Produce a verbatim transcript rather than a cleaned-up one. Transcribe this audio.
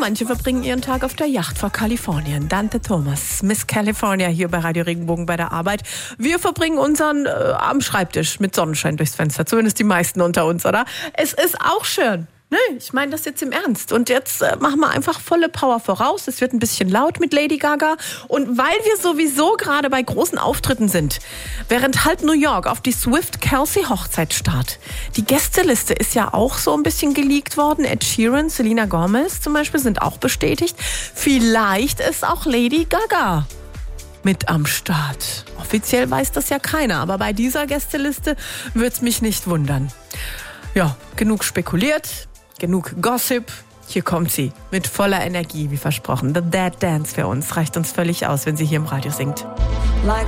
manche verbringen ihren Tag auf der Yacht vor Kalifornien. Dante Thomas, Miss California hier bei Radio Regenbogen bei der Arbeit. Wir verbringen unseren äh, am Schreibtisch mit Sonnenschein durchs Fenster. Zumindest die meisten unter uns, oder? Es ist auch schön. Nee, ich meine das jetzt im Ernst. Und jetzt äh, machen wir einfach volle Power voraus. Es wird ein bisschen laut mit Lady Gaga. Und weil wir sowieso gerade bei großen Auftritten sind, während halb New York auf die Swift-Kelsey-Hochzeit starrt. Die Gästeliste ist ja auch so ein bisschen geleakt worden. Ed Sheeran, Selena Gomez zum Beispiel sind auch bestätigt. Vielleicht ist auch Lady Gaga mit am Start. Offiziell weiß das ja keiner, aber bei dieser Gästeliste wird's mich nicht wundern. Ja, genug spekuliert. Genug Gossip. Hier kommt sie mit voller Energie, wie versprochen. The Dead Dance für uns reicht uns völlig aus, wenn sie hier im Radio singt.